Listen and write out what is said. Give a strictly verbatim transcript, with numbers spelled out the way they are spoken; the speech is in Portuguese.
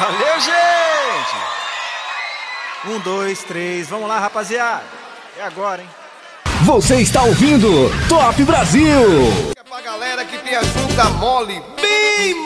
Valeu, gente! Um, dois, três, vamos lá, rapaziada. É agora, hein? Você está ouvindo Top Brasil! Pra galera que tem a junta mole bem